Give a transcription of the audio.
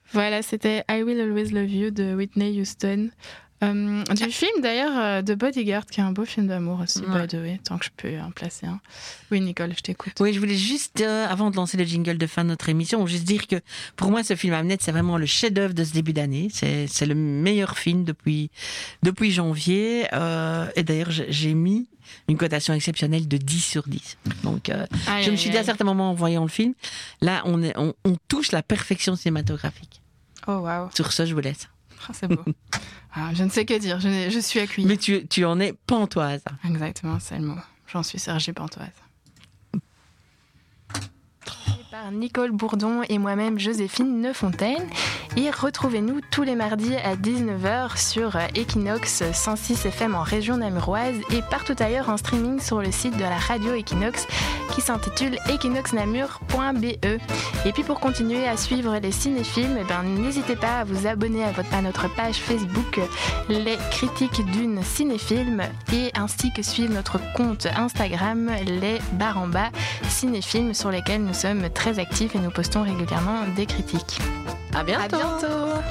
Voilà, c'était I Will Always Love You de Whitney Houston. Du film d'ailleurs de Bodyguard, qui est un beau film d'amour aussi, by the way, tant que je peux en placer un. Oui, Nicole, je t'écoute. Oui, je voulais juste, avant de lancer le jingle de fin de notre émission, juste dire que pour moi, ce film Hamnet, c'est vraiment le chef-d'œuvre de ce début d'année. C'est le meilleur film depuis janvier. Et d'ailleurs, j'ai mis une cotation exceptionnelle de 10 sur 10. Donc, je me suis dit à certains moments en voyant le film, là, on touche la perfection cinématographique. Oh, waouh. Sur ce, je vous laisse. Oh, c'est beau. Je ne sais que dire, je suis accueillie. Mais tu en es pantoise. Exactement, c'est le mot. J'en suis Sergi pantoise. Par Nicole Bourdon et moi-même Joséphine Nefontaine. Et retrouvez-nous tous les mardis à 19h sur Equinox 106 FM en région namuroise et partout ailleurs en streaming sur le site de la radio Equinox qui s'intitule equinoxnamur.be. Et puis pour continuer à suivre les cinépilms, n'hésitez pas à vous abonner à notre page Facebook Les Critiques d'une Cinéfilm et ainsi que suivre notre compte Instagram Les _ Cinéfilm sur lesquels nous sommes très actifs et nous postons régulièrement des critiques. À bientôt.